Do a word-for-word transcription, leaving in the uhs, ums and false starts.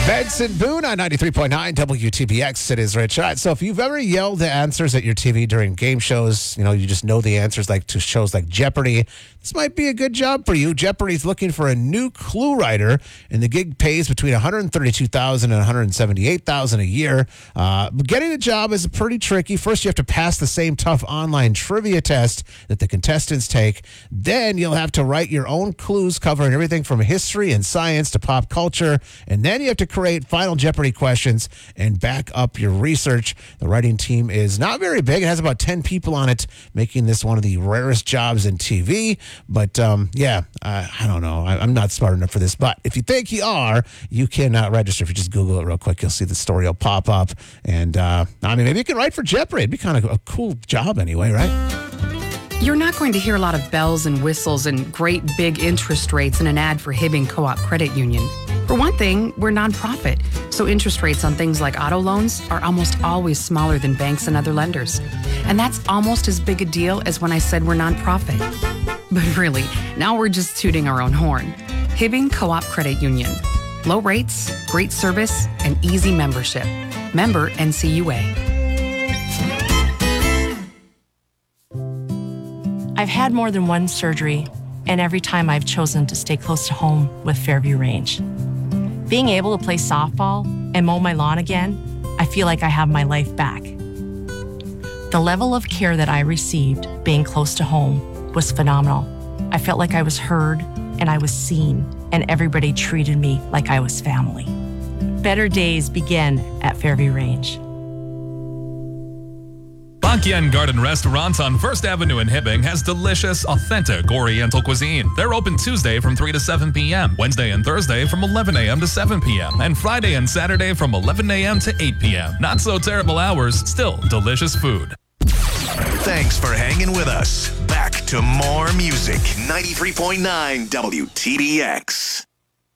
Benson Boone on ninety-three point nine W T B X. It is Rich. All right, so if you've ever yelled the answers at your T V during game shows, you know, you just know the answers like to shows like Jeopardy, this might be a good job for you. Jeopardy's looking for a new clue writer, and the gig pays between one hundred thirty-two thousand dollars and one hundred seventy-eight thousand dollars a year. Uh, getting a job is pretty tricky. First, you have to pass the same tough online trivia test that the contestants take. Then you'll have to write your own clues covering everything from history and science to pop culture, and then you have to create Final Jeopardy questions and back up your research. The writing team is not very big. It has about ten people on it, making this one of the rarest jobs in T V. But, um, yeah, I, I don't know. I, I'm not smart enough for this. But if you think you are, you can uh, register. If you just Google it real quick, you'll see the story will pop up. And, uh, I mean, maybe you can write for Jeopardy. It'd be kind of a cool job anyway, right? You're not going to hear a lot of bells and whistles and great big interest rates in an ad for Hibbing Co-op Credit Union. For one thing, we're nonprofit, so interest rates on things like auto loans are almost always smaller than banks and other lenders. And that's almost as big a deal as when I said we're nonprofit. But really, now we're just tooting our own horn. Hibbing Co-op Credit Union. Low rates, great service, and easy membership. Member N C U A. I've had more than one surgery, and every time I've chosen to stay close to home with Fairview Range. Being able to play softball and mow my lawn again, I feel like I have my life back. The level of care that I received being close to home was phenomenal. I felt like I was heard and I was seen, and everybody treated me like I was family. Better days begin at Fairview Range. Bakyan Garden Restaurant on First Avenue in Hibbing has delicious, authentic Oriental cuisine. They're open Tuesday from three to seven p.m., Wednesday and Thursday from eleven a.m. to seven p.m., and Friday and Saturday from eleven a.m. to eight p.m. Not so terrible hours, still delicious food. Thanks for hanging with us. Back to more music. ninety-three point nine W T B X.